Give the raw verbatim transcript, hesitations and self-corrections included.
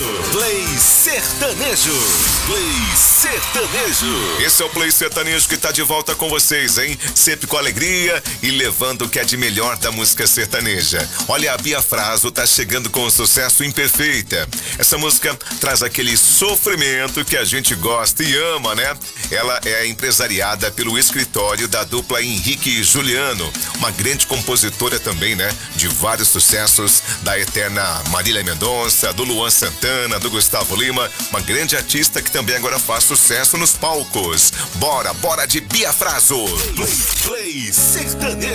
Play Sertanejo. Play Sertanejo. Esse é o Play Sertanejo que tá de volta com vocês, hein? Sempre com alegria e levando o que é de melhor da música sertaneja. Olha, a Bia Fraso tá chegando com o sucesso Imperfeita. Essa música traz aquele sofrimento que a gente gosta e ama, né? Ela é empresariada pelo escritório da dupla Henrique e Juliano, uma grande compositora também, né? De vários sucessos da eterna Marília Mendonça, do Luan Santana, do Gustavo Lima, uma grande artista que também agora faz sucesso nos palcos. Bora, bora de Bia Fraso. Play, play Sertanejo.